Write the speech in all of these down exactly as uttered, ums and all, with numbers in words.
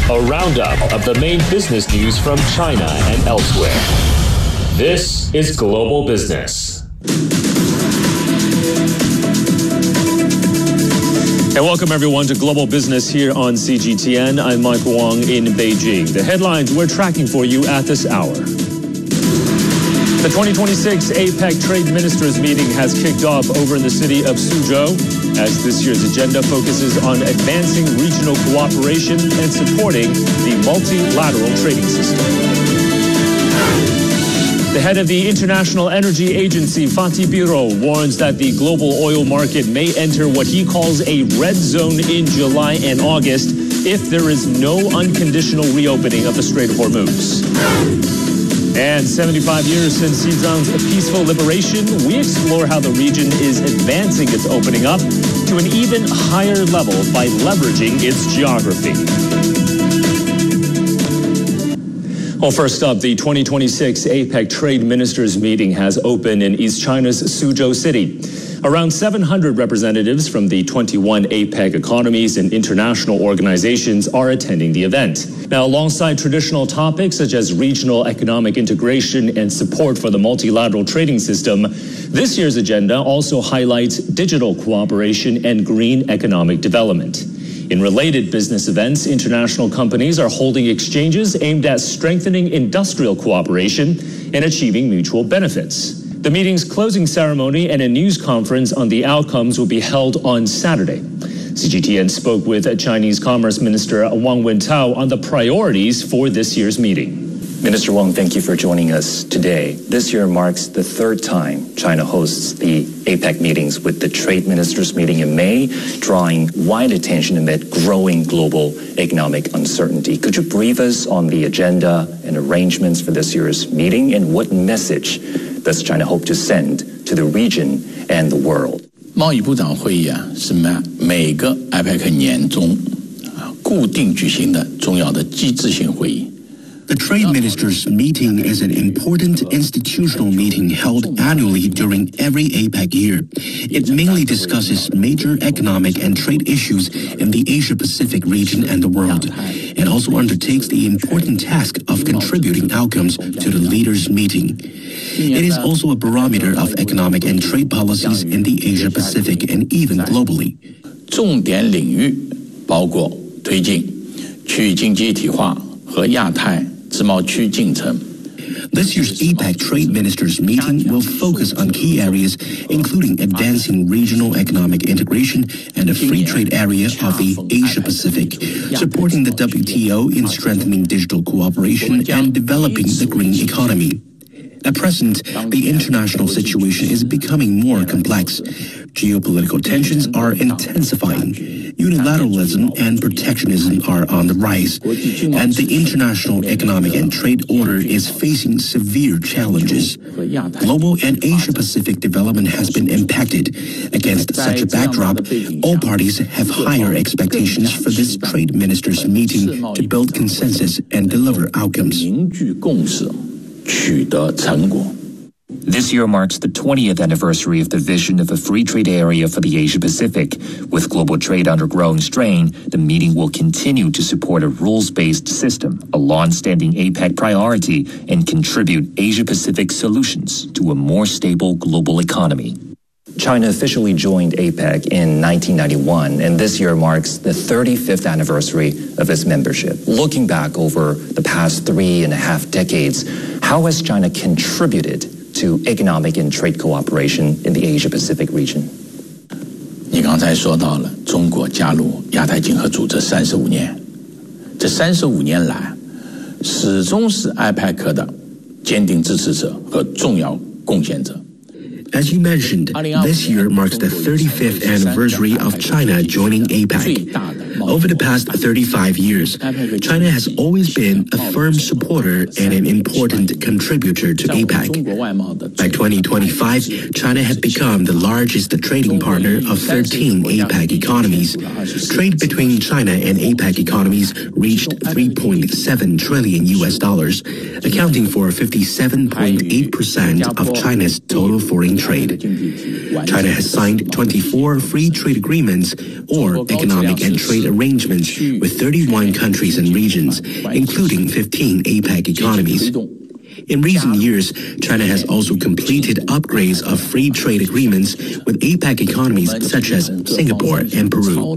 a roundup of the main business news from China and elsewhere. This is Global Business. And welcome everyone to Global Business here on C G T N. I'm Mike Wong in Beijing. The headlines we're tracking for you at this hour. The twenty twenty-six APEC Trade Ministers meeting has kicked off over in the city of Suzhou, as this year's agenda focuses on advancing regional cooperation and supporting the multilateral trading system. The head of the International Energy Agency, Fatih Birol, warns that the global oil market may enter what he calls a red zone in July and August if there is no unconditional reopening of the Strait of Hormuz. And seventy-five years since Xizang's peaceful liberation, we explore how the region is advancing its opening up to an even higher level by leveraging its geography. Well, first up, the twenty twenty-six APEC Trade Ministers meeting has opened in East China's Suzhou city. Around seven hundred representatives from the twenty-one APEC economies and international organizations are attending the event. Now, alongside traditional topics such as regional economic integration and support for the multilateral trading system, this year's agenda also highlights digital cooperation and green economic development. In related business events, international companies are holding exchanges aimed at strengthening industrial cooperation and achieving mutual benefits. The meeting's closing ceremony and a news conference on the outcomes will be held on Saturday. C G T N spoke with Chinese Commerce Minister Wang Wentao on the priorities for this year's meeting. Minister Wang, thank you for joining us today. This year marks the third time China hosts the APEC meetings, with the Trade Ministers meeting in May drawing wide attention amid growing global economic uncertainty. Could you brief us on the agenda and arrangements for this year's meeting, and what message does China hope to send to the region and the world? 贸易部长会议啊，是每个 APEC 年中固定举行的重要的机制性会议。 The Trade Ministers meeting is an important institutional meeting held annually during every APEC year. It mainly discusses major economic and trade issues in the Asia-Pacific region and the world, and also undertakes the important task of contributing outcomes to the leaders' meeting. It is also a barometer of economic and trade policies in the Asia-Pacific and even globally. 重点领域包括推进区域经济一体化和亚太 自贸区进程。 This year's APEC Trade Ministers meeting will focus on key areas, including advancing regional economic integration and a free trade area of the Asia-Pacific, supporting the W T O in strengthening digital cooperation and developing the green economy. At present, the international situation is becoming more complex. Geopolitical tensions are intensifying. Unilateralism and protectionism are on the rise, and the international economic and trade order is facing severe challenges. Global and Asia-Pacific development has been impacted. Against such a backdrop, all parties have higher expectations for this Trade Ministers meeting to build consensus and deliver outcomes. This year marks the twentieth anniversary of the vision of a free trade area for the Asia-Pacific. With global trade under growing strain, the meeting will continue to support a rules-based system, a long-standing APEC priority, and contribute Asia-Pacific solutions to a more stable global economy. China officially joined APEC in nineteen ninety-one, and this year marks the thirty-fifth anniversary of its membership. Looking back over the past three and a half decades, how has China contributed to economic and trade cooperation in the Asia-Pacific region? 你刚才说到了中国加入亚太经合组织三十五年，这三十五年来，始终是 APEC 的坚定支持者和重要贡献者。 As you mentioned, this year marks the thirty-fifth anniversary of China joining APEC. Over the past thirty-five years, China has always been a firm supporter and an important contributor to APEC. By twenty twenty-five, China had become the largest trading partner of thirteen APEC economies. Trade between China and APEC economies reached three point seven trillion U S dollars, accounting for fifty-seven point eight percent of China's total foreign trade. China has signed twenty-four free trade agreements or economic and trade arrangements with thirty-one countries and regions, including fifteen APEC economies. In recent years, China has also completed upgrades of free trade agreements with APEC economies such as Singapore and Peru.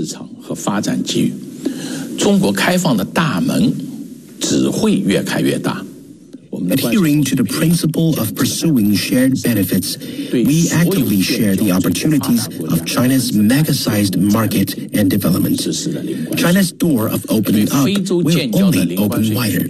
中国开放的大门只会越开越大。 Adhering to the principle of pursuing shared benefits, we actively share the opportunities of China's mega-sized market and development. China's door of opening up will only open wider.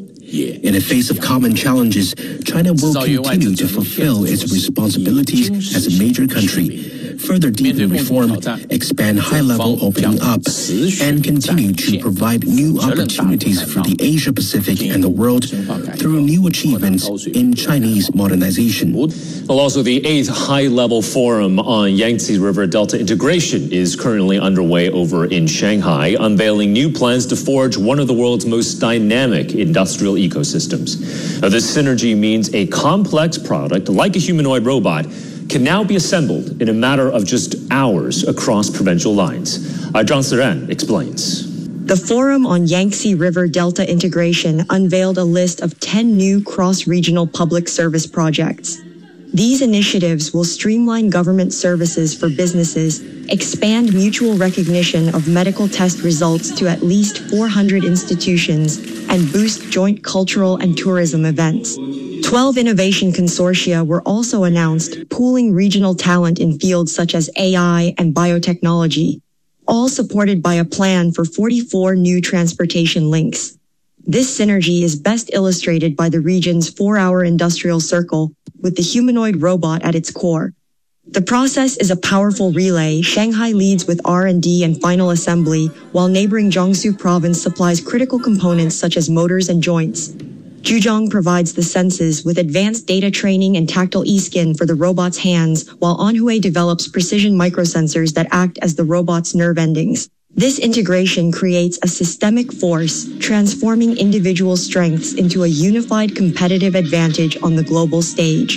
In the face of common challenges, China will continue to fulfill its responsibilities as a major country, further deepen reform, expand high-level opening up, and continue to provide new opportunities for the Asia-Pacific and the world through new achievements in Chinese modernization. Well, also, the eighth high-level forum on Yangtze River Delta integration is currently underway over in Shanghai, unveiling new plans to forge one of the world's most dynamic industrial ecosystems. Now, this synergy means a complex product, like a humanoid robot, can now be assembled in a matter of just hours across provincial lines. Uh, Zhang Siran explains. The Forum on Yangtze River Delta Integration unveiled a list of ten new cross-regional public service projects. These initiatives will streamline government services for businesses, expand mutual recognition of medical test results to at least four hundred institutions, and boost joint cultural and tourism events. Twelve innovation consortia were also announced, pooling regional talent in fields such as A I and biotechnology, all supported by a plan for forty-four new transportation links. This synergy is best illustrated by the region's four-hour industrial circle, with the humanoid robot at its core. The process is a powerful relay. Shanghai leads with R and D and final assembly, while neighboring Jiangsu province supplies critical components such as motors and joints. Zhejiang provides the senses with advanced data training and tactile e-skin for the robot's hands, while Anhui develops precision microsensors that act as the robot's nerve endings. This integration creates a systemic force, transforming individual strengths into a unified competitive advantage on the global stage.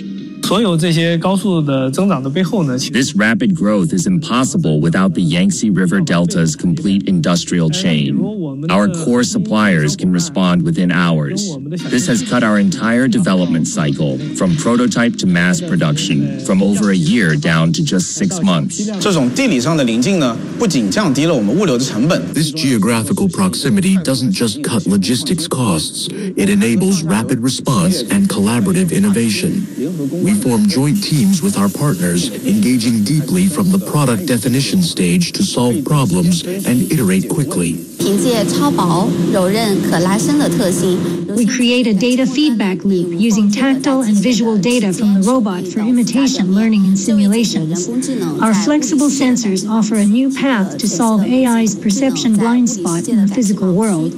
This rapid growth is impossible without the Yangtze River Delta's complete industrial chain. Our core suppliers can respond within hours. This has cut our entire development cycle, from prototype to mass production, from over a year down to just six months. This geographical proximity doesn't just cut logistics costs, it enables rapid response and collaborative innovation. We form joint teams with our partners, engaging deeply from the product definition stage to solve problems and iterate quickly. We create a data feedback loop using tactile and visual data from the robot for imitation learning and simulations. Our flexible sensors offer a new path to solve A I's perception blind spot in the physical world.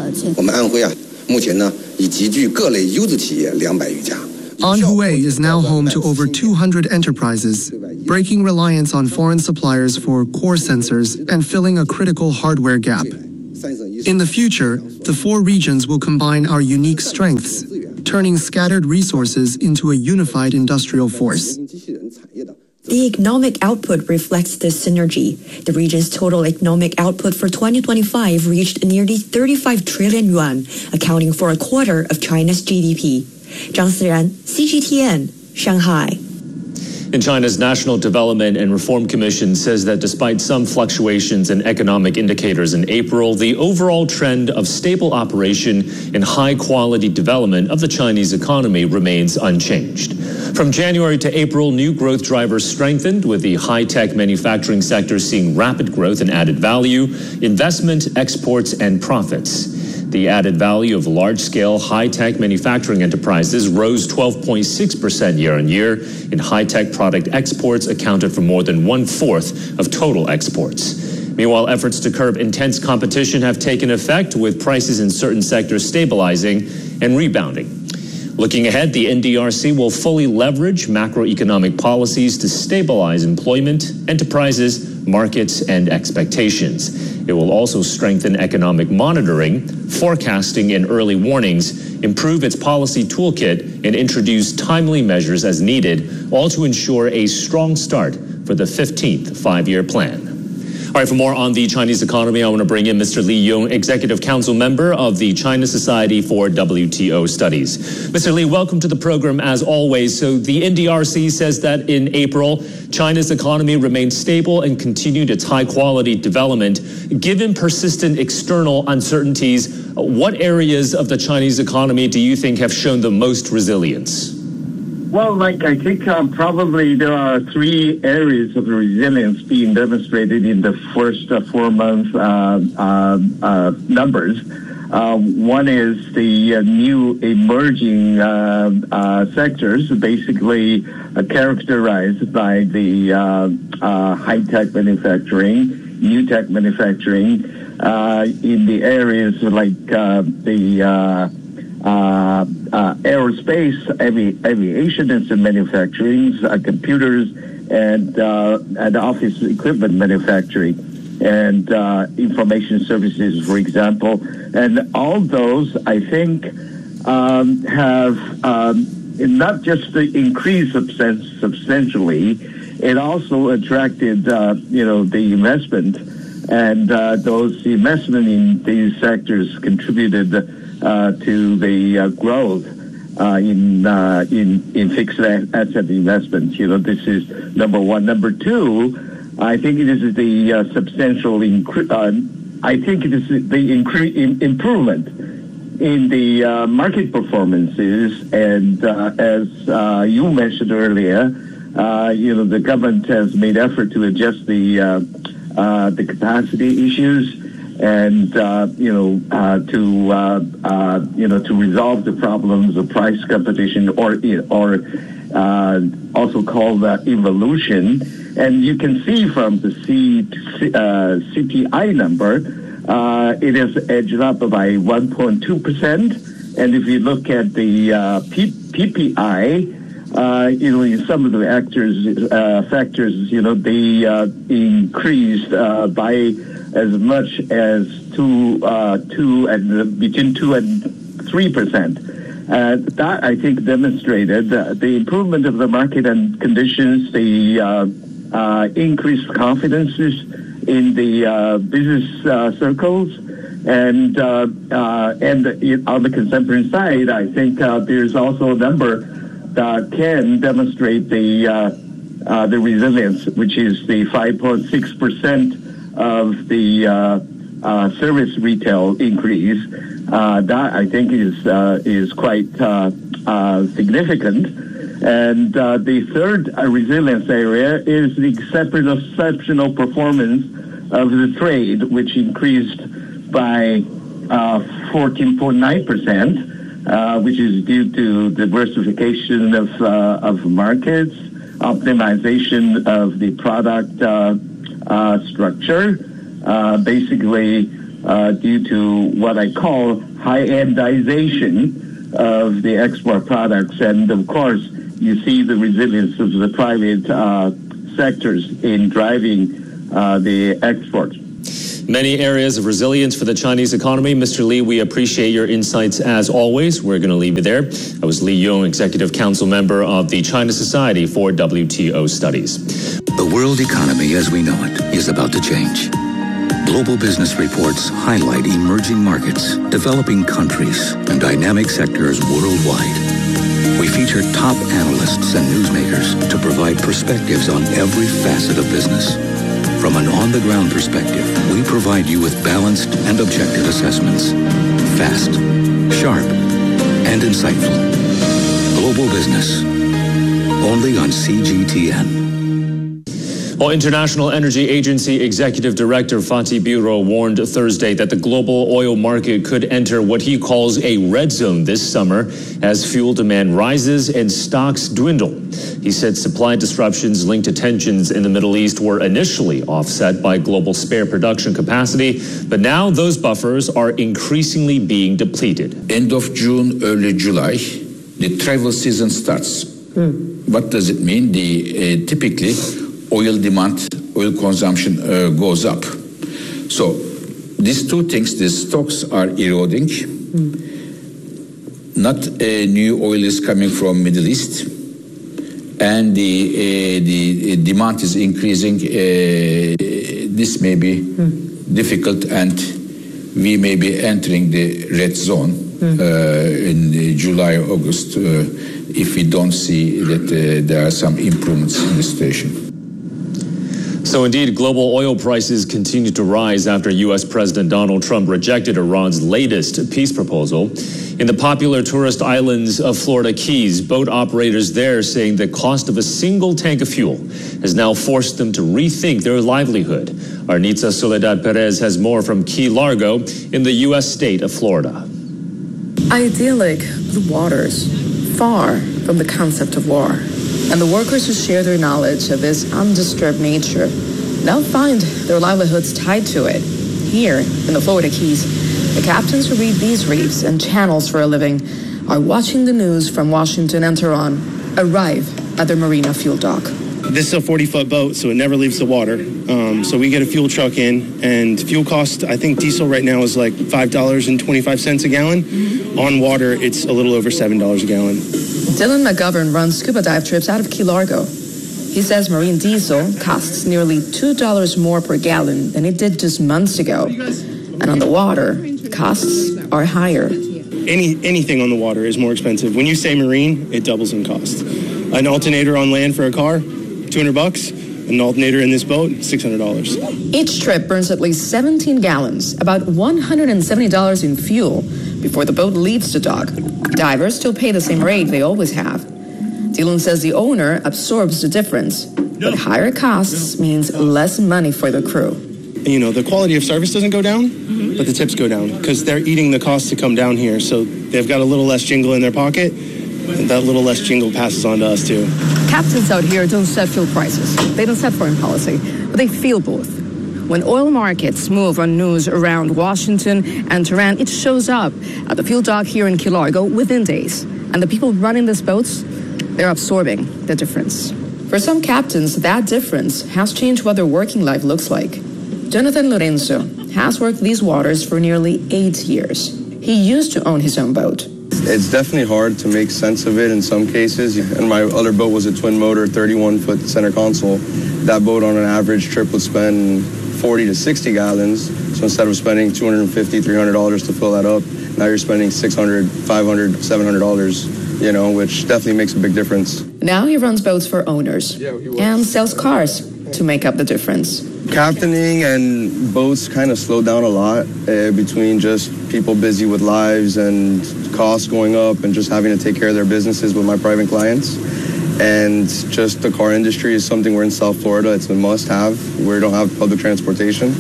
Anhui is now home to over two hundred enterprises, breaking reliance on foreign suppliers for core sensors and filling a critical hardware gap. In the future, the four regions will combine our unique strengths, turning scattered resources into a unified industrial force. The economic output reflects this synergy. The region's total economic output for twenty twenty-five reached nearly thirty-five trillion yuan, accounting for a quarter of China's G D P. Zhang Siran, C G T N, Shanghai. And China's National Development and Reform Commission says that despite some fluctuations in economic indicators in April, the overall trend of stable operation and high-quality development of the Chinese economy remains unchanged. From January to April, new growth drivers strengthened, with the high-tech manufacturing sector seeing rapid growth in added value, investment, exports, and profits. The added value of large-scale, high-tech manufacturing enterprises rose twelve point six percent year-on-year, and high-tech product exports accounted for more than one-fourth of total exports. Meanwhile, efforts to curb intense competition have taken effect, with prices in certain sectors stabilizing and rebounding. Looking ahead, the N D R C will fully leverage macroeconomic policies to stabilize employment, enterprises, markets, and expectations. It will also strengthen economic monitoring, forecasting, and early warnings, improve its policy toolkit, and introduce timely measures as needed, all to ensure a strong start for the fifteenth five-year plan. All right, for more on the Chinese economy, I want to bring in Mister Li Yong, Executive Council Member of the China Society for W T O Studies. Mister Li, welcome to the program as always. So the N D R C says that in April, China's economy remained stable and continued its high-quality development. Given persistent external uncertainties, what areas of the Chinese economy do you think have shown the most resilience? Well, like I think uh, probably there are three areas of resilience being demonstrated in the first uh, four month uh, uh, uh, numbers. Uh, one is the uh, new emerging uh, uh, sectors, basically uh, characterized by the uh, uh, high-tech manufacturing, new tech manufacturing, uh, in the areas like uh, the uh, Uh, uh, aerospace, avi- aviation and manufacturing, uh, computers, and uh, and office equipment manufacturing, and uh, information services, for example. And all those, I think, um, have um, not just increased substan- substantially, it also attracted, uh, you know, the investment, and uh, those investment in these sectors contributed Uh, to the uh, growth uh, in uh, in in fixed asset investments. You know, this is number one. Number two, I think it is the uh, substantial incre- uh, I think it is the incre- in improvement in the uh, market performances, and uh, as uh, you mentioned earlier, uh, you know, the government has made effort to adjust the uh, uh, the capacity issues. And uh, you know, uh, to uh, uh, you know, to resolve the problems of price competition, or or uh, also called uh, evolution. And you can see from the C, uh, C P I number, uh, it has edged up by one point two percent. And if you look at the uh, P- PPI, uh, you know, in some of the actors, uh, factors, you know, they uh, increased uh, by as much as two, uh, two and uh, between two and three percent. Uh, that I think demonstrated uh, the improvement of the market and conditions, the uh, uh, increased confidences in the uh, business uh, circles, and uh, uh, and on the consumption side, I think uh, there's also a number that can demonstrate the uh, uh, the resilience, which is the five point six percent. Of the uh, uh, service retail increase, uh, that I think is uh, is quite uh, uh, significant. And uh, the third uh, resilience area is the exceptional, exceptional performance of the trade, which increased by uh, fourteen point nine percent, uh, which is due to diversification of uh, of markets, optimization of the product Uh, Uh, structure, uh, basically uh, due to what I call high-endization of the export products. And of course, you see the resilience of the private uh, sectors in driving uh, the export. Many areas of resilience for the Chinese economy. Mister Li, we appreciate your insights as always. We're going to leave it there. I was Li Yong, Executive Council Member of the China Society for W T O Studies. The world economy as we know it is about to change. Global business reports highlight emerging markets, developing countries, and dynamic sectors worldwide. We feature top analysts and newsmakers to provide perspectives on every facet of business. From an on-the-ground perspective, we provide you with balanced and objective assessments. Fast, sharp, and insightful. Global business. Only on C G T N. Well, International Energy Agency Executive Director Fatih Birol warned Thursday that the global oil market could enter what he calls a red zone this summer as fuel demand rises and stocks dwindle. He said supply disruptions linked to tensions in the Middle East were initially offset by global spare production capacity, but now those buffers are increasingly being depleted. End of June, early July, the travel season starts. Hmm. What does it mean? The uh, typically oil demand, oil consumption uh, goes up. So these two things, the stocks are eroding. Mm. Not uh, new oil is coming from Middle East, and the uh, the demand is increasing. Uh, this may be mm. difficult, and we may be entering the red zone mm. uh, in July, August, uh, if we don't see that uh, there are some improvements in the situation. So indeed, global oil prices continue to rise after U S President Donald Trump rejected Iran's latest peace proposal. In the popular tourist islands of Florida Keys, boat operators there saying the cost of a single tank of fuel has now forced them to rethink their livelihood. Our Nitza Soledad Perez has more from Key Largo in the U S state of Florida. Idyllic blue waters, far from the concept of war. And the workers who share their knowledge of this undisturbed nature, they'll find their livelihoods tied to it. Here in the Florida Keys, the captains who read these reefs and channels for a living are watching the news from Washington and Tehran arrive at their marina fuel dock. This is a forty-foot boat, so it never leaves the water. Um, so we get a fuel truck in, and fuel cost, I think diesel right now is like five dollars and twenty-five cents a gallon. Mm-hmm. On water, it's a little over seven dollars a gallon. Dylan McGovern runs scuba dive trips out of Key Largo. He says marine diesel costs nearly two dollars more per gallon than it did just months ago. And on the water, costs are higher. Any Anything on the water is more expensive. When you say marine, it doubles in cost. An alternator on land for a car, two hundred bucks. An alternator in this boat, six hundred dollars. Each trip burns at least seventeen gallons, about one hundred seventy dollars in fuel before the boat leaves the dock. Divers still pay the same rate they always have. Dylan says the owner absorbs the difference, but higher costs means less money for the crew. You know, the quality of service doesn't go down, mm-hmm. but the tips go down because they're eating the cost to come down here. So they've got a little less jingle in their pocket, and that little less jingle passes on to us too. Captains out here don't set fuel prices. They don't set foreign policy, but they feel both. When oil markets move on news around Washington and Tehran, it shows up at the fuel dock here in Key Largo within days. And the people running these boats, they're absorbing the difference. For some captains, that difference has changed what their working life looks like. Jonathan Lorenzo has worked these waters for nearly eight years. He used to own his own boat. It's definitely hard to make sense of it in some cases. And my other boat was a twin motor, thirty-one foot center console. That boat on an average trip would spend forty to sixty gallons. So instead of spending two hundred fifty, three hundred dollars to fill that up, now you're spending six hundred, five hundred, seven hundred dollars, you know, which definitely makes a big difference. Now he runs boats for owners and sells cars to make up the difference. Captaining and boats kind of slowed down a lot uh, between just people busy with lives and costs going up and just having to take care of their businesses with my private clients. And just the car industry is something we're in South Florida. It's a must-have. We don't have public transportation.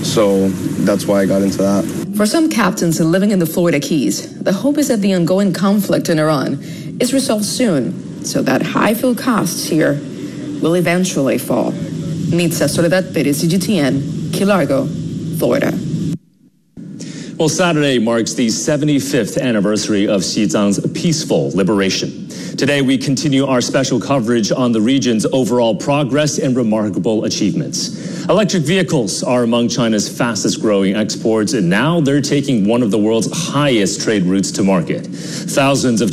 So that's why I got into that. For some captains living in the Florida Keys, the hope is that the ongoing conflict in Iran is resolved soon so that high fuel costs here will eventually fall. Nitza Soledad Perez, C G T N, Key Largo, Florida. Well, Saturday marks the seventy-fifth anniversary of Xizang's peaceful liberation. Today, we continue our special coverage on the region's overall progress and remarkable achievements. Electric vehicles are among China's fastest growing exports, and now they're taking one of the world's highest trade routes to market. Thousands of